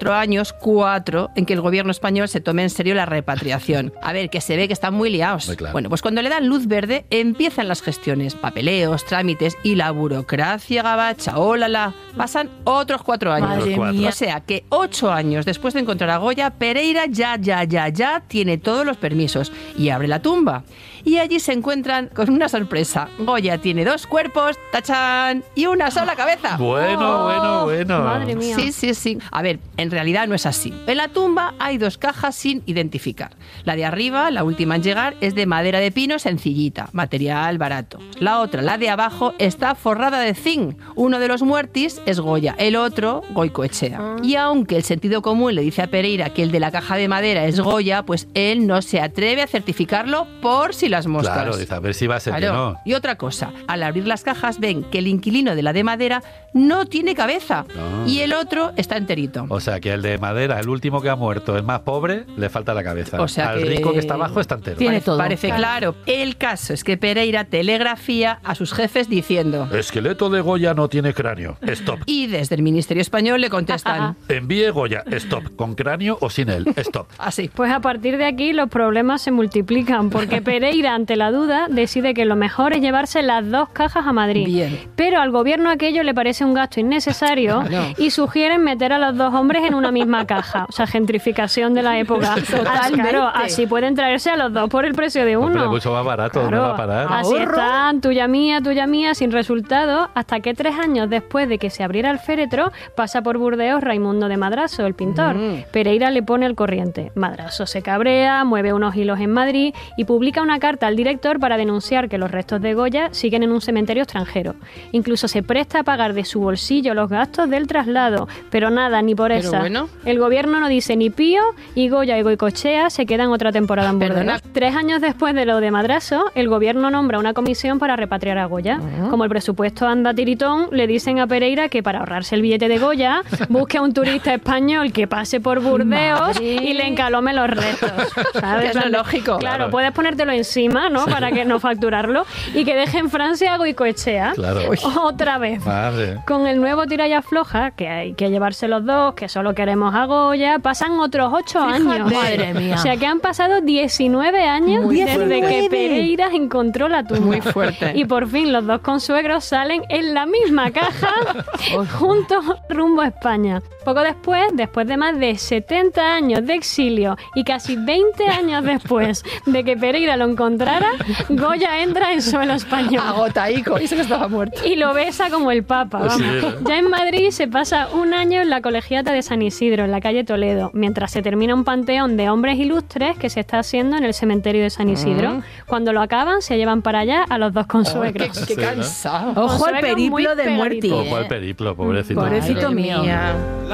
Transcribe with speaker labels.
Speaker 1: años, 4, en que el gobierno español se tome en serio la repatriación. A ver, que se ve que están muy liados.
Speaker 2: Muy claro.
Speaker 1: Bueno, pues cuando le dan luz verde, empiezan las gestiones, papeleos, trámites y la burocracia gabacha, ¡ólala! Pasan otros 4 años.
Speaker 3: Madre mía.
Speaker 1: O sea que 8 años después de encontrar a Goya, Pereira ya tiene todos los permisos y abre la tumba. Y allí se encuentran con una sorpresa. Goya tiene 2 cuerpos, ¡tachán! Y una sola cabeza.
Speaker 2: Bueno.
Speaker 3: Madre mía.
Speaker 1: Sí. A ver, en realidad no es así. En la tumba hay 2 cajas sin identificar. La de arriba, la última en llegar, es de madera de pino sencillita, material barato. La otra, la de abajo, está forrada de zinc. Uno de los muertis es Goya, el otro, Goicoechea. Y aunque el sentido común le dice a Pereira que el de la caja de madera es Goya, pues él no se atreve a certificarlo por si las moscas.
Speaker 2: Claro, dice, a ver si va a ser que no.
Speaker 1: Y otra cosa, al abrir las cajas ven que el inquilino de la de madera no tiene cabeza y el otro está enterito.
Speaker 2: O sea, que el de madera, el último que ha muerto, el más pobre, le falta la cabeza.
Speaker 1: O sea
Speaker 2: al
Speaker 1: que
Speaker 2: rico que está abajo está entero.
Speaker 3: Tiene todo.
Speaker 1: Parece claro. El caso es que Pereira telegrafía a sus jefes diciendo:
Speaker 2: Esqueleto de Goya no tiene cráneo. Stop.
Speaker 1: y desde el Ministerio Español le contestan
Speaker 2: Envíe Goya. Stop. ¿Con cráneo o sin él? Stop.
Speaker 1: así.
Speaker 4: Pues a partir de aquí los problemas se multiplican, porque Pereira, ante la duda, decide que lo mejor es llevarse las 2 cajas a Madrid.
Speaker 1: Bien.
Speaker 4: Pero al gobierno aquello le parece un gasto innecesario y sugieren meter a los 2 hombres en una misma caja. O sea, gentrificación de la época.
Speaker 3: Totalmente.
Speaker 4: Claro, así pueden traerse a los 2 por el precio de
Speaker 2: Hombre,
Speaker 4: uno.
Speaker 2: mucho más barato. ¿Dónde
Speaker 4: Claro,
Speaker 2: va a parar?
Speaker 4: así
Speaker 3: Ahorro.
Speaker 4: están, tuya mía, sin resultado, hasta que 3 años después de que se abriera el féretro, pasa por Burdeos Raimundo de Madrazo, el pintor. Pereira le pone al corriente. Madrazo se cabrea, mueve unos hilos en Madrid y publica una carta al director para denunciar que los restos de Goya siguen en un cementerio extranjero. Incluso se presta a pagar de su bolsillo los gastos del traslado, pero nada, ni por
Speaker 1: Pero
Speaker 4: esa.
Speaker 1: bueno.
Speaker 4: El gobierno no dice ni pío y Goya y Goicoechea se quedan otra temporada en Burdeos.
Speaker 1: Perdona.
Speaker 4: 3 años después de lo de Madrazo, el gobierno nombra una comisión para repatriar a Goya. Como el presupuesto anda tiritón, le dicen a Pereira que para ahorrarse el billete de Goya, busque a un turista español que pase por Burdeos y le encalome los restos. ¿Sabes?
Speaker 1: Que es lo lógico.
Speaker 4: Claro, puedes ponértelo encima, ¿no? Para que no facturarlo. Y que deje en Francia a Goicoechea.
Speaker 2: Claro.
Speaker 4: Otra vez.
Speaker 2: Madre.
Speaker 4: Con el nuevo tira y afloja, que hay que llevarse los 2, que solo queremos a Goya, pasan otros 8 años.
Speaker 3: Madre mía.
Speaker 4: O sea que han pasado 19 años
Speaker 1: Muy
Speaker 4: desde
Speaker 1: fuerte.
Speaker 4: que Pereira encontró la tumba.
Speaker 1: Muy fuerte.
Speaker 4: Y por fin los 2 consuegros salen en la misma caja juntos rumbo a España. Poco después de más de 70 años de exilio y casi 20 años después de que Pereira lo encontrara, Goya entra en suelo español.
Speaker 1: Agotaico, y eso que estaba muerto.
Speaker 4: Y lo besa como el Papa, vamos.
Speaker 2: Sí.
Speaker 4: Ya en Madrid se pasa un año en la colegiata de San Isidro, en la calle Toledo, mientras se termina un panteón de hombres ilustres que se está haciendo en el cementerio de San Isidro. Cuando lo acaban, se llevan para allá a los 2 consuegros.
Speaker 1: Qué
Speaker 2: Sí, ¿no?
Speaker 1: cansado.
Speaker 3: Ojo al
Speaker 4: Consuegros muy
Speaker 3: periplo de
Speaker 4: pegaditos.
Speaker 3: muerti.
Speaker 2: Ojo al periplo, pobrecito.
Speaker 3: Pobrecito
Speaker 1: Madre
Speaker 3: mío.
Speaker 1: mía.